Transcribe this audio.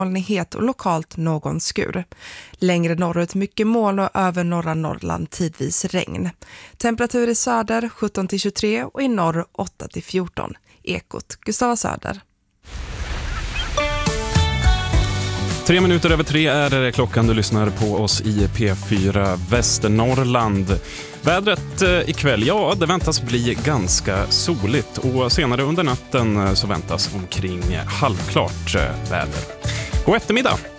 molnighet och lokalt någon skur. Längre norrut mycket moln och över norra Norrland tidvis regn. Temperatur i söder 17-23 och i norr 8-14. Ekot Gustav Söder. 3:03 är klockan, du lyssnar på oss i P4 Västernorrland. Vädret ikväll, ja, det väntas bli ganska soligt och senare under natten så väntas omkring halvklart väder. God eftermiddag!